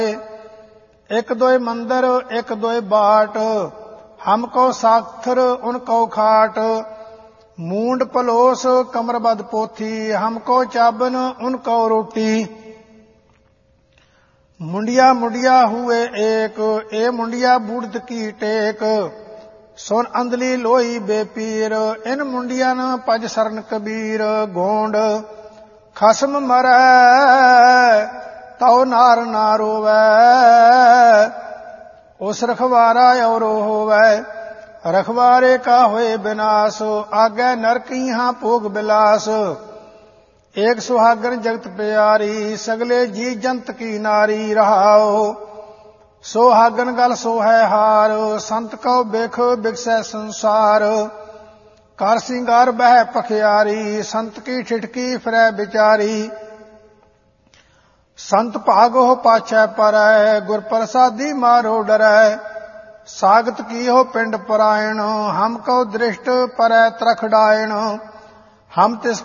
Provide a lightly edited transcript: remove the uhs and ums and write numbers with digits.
एक दोय मंदिर एक दोय बाट, हमको साखर उनको खाट। मूंड पलोस कमरबद पोथी, हमको चाबन उनको रोटी। मुंडिया मुंडिया हुए एक, ए मुंडिया बूढ़ की टेक। सुन अंधली लोई बेपीर, इन मुंडिया न पज सरन कबीर। गोंड खसम मरै तौ नार ना रोवै, उस रखवारा और होवै। रखवारे का होए विनाश, आगे नरक यहाँ भोग बिलास। एक सुहागन जगत प्यारी, सगले जी जंत की नारी। रहाओ सोहागन गल सो है हार, संत को बेख बिकसै संसार। कर सिंगार बह पखियारी, संत की ठिठकी फिरै बिचारी। संत भागो पाछै परै, गुर प्रसादी मारो डरै। सागत की हो पिंड परायण, हमको दृष्ट परै त्रख डायण। हम तिस